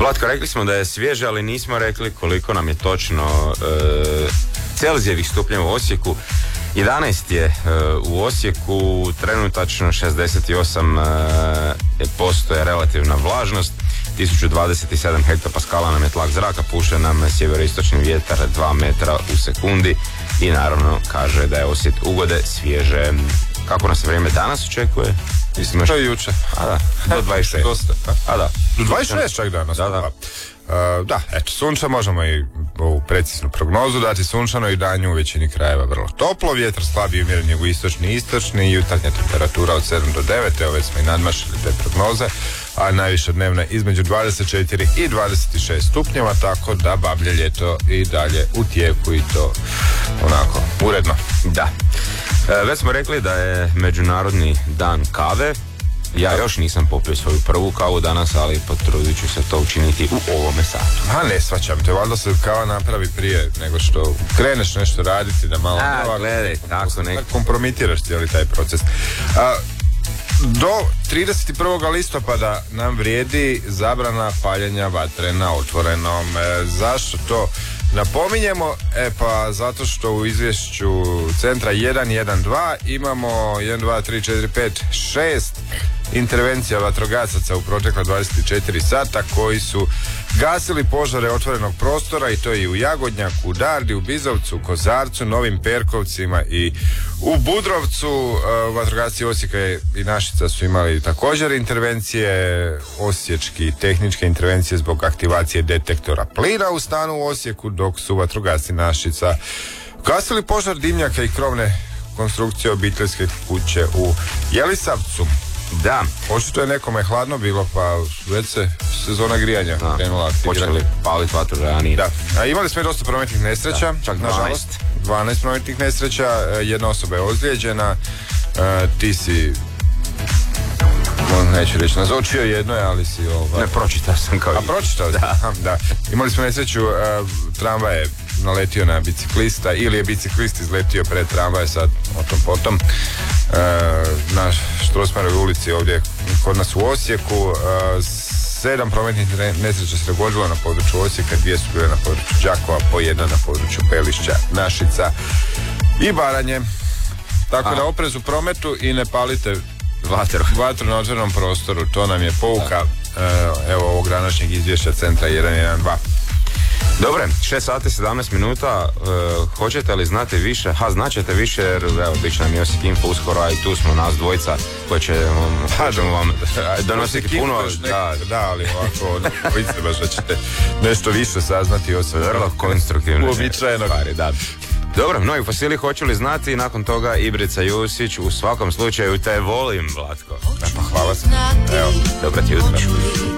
Vlatko, rekli smo da je svježe, ali nismo rekli koliko nam je točno Celzijevih stupnjeva u Osijeku. 11 je u Osijeku, trenutačno 68% je relativna vlažnost, 1027 hektopaskala nam je tlak zraka, puše nam sjeveroistočni vjetar 2 metra u sekundi i naravno kaže da je osjet ugode svježe. Kako nas vrijeme danas očekuje? Mislim, što je juče? A da, do 26. Dosta. A da. Do 26 čak danas. Da. Da, eto, sunča, možemo i ovu preciznu prognozu dati, sunčano i danju u većini krajeva vrlo toplo, vjetar slabiji umjeren jugoistočni i jutarnja temperatura od 7 do 9, evo već smo i nadmašili te prognoze, a najviša dnevna između 24 i 26 stupnjeva, tako da bablje ljeto i dalje u tijeku i to onako uredno. Da. Već smo rekli da je Međunarodni dan kave. Ja još nisam popio svoju prvu kavu danas, ali potrudit ću se to učiniti u ovome satu. A ne shvaćam te, valjda se kava napravi prije nego što kreneš nešto raditi, da malo gledaj, tako nekako kompromitiraš cijeli taj proces. Do 31. listopada nam vrijedi zabrana paljenja vatre na otvorenom. Zašto to napominjemo? Pa zato što u izvješću centra 112 imamo 1, 2, 3, 4, 5, 6 intervencija vatrogasaca u protekla 24 sata koji su gasili požare otvorenog prostora, i to i u Jagodnjaku, u Dardi, u Bizovcu, u Kozarcu, Novim Perkovcima i u Budrovcu. Vatrogasci Osijeka i Našica su imali također intervencije, osječki tehničke intervencije zbog aktivacije detektora plina u stanu u Osijeku, dok su vatrogasci Našica gasili požar dimnjaka i krovne konstrukcije obiteljske kuće u Jelisavcu. Da. Očito je nekome hladno bilo, pa već se sezona grijanja krenula aktivirati. Počeli paliti vatru ranije. Da. Imali smo i dosta prometnih nesreća. Da, čak 12. Nažalost, 12 prometnih nesreća, jedna osoba je ozlijeđena. Ti si, neću reći, nazočio jednoj, ali si Ne, pročitao sam kao i... pročitao sam, da. Imali smo nesreću, tramvaj je naletio na biciklista ili je biciklist izletio pred tramvaj, sad o tom potom. Na Štrosmajerovoj ulici ovdje kod nas u Osijeku. 7 prometnih nesreća se dogodilo na području Osijeka, 2 su bile na području Đakova, po 1 na području Pelišća, Našica i Baranje. Tako da oprez u prometu i ne palite vatru na otvorenom prostoru. To nam je pouka evo ovog današnjeg izvješća centra 112. Dobre, 6 sati 17 minuta, hoćete li znati više? Znaćete više, jer evo, bit će nam Osijek Info uskoro, a i tu smo nas dvojica koji ćemo vam donositi puno... Da, ali ovako, vidite baš da ćete nešto više saznati o sve. Vrlo konstruktivno. Uobičajeno. Dobro, mnogi fosili hoću li znati, nakon toga Ibrica Jusić, u svakom slučaju te volim, Vlatko. Hvala se. Evo, dobro ti jutro.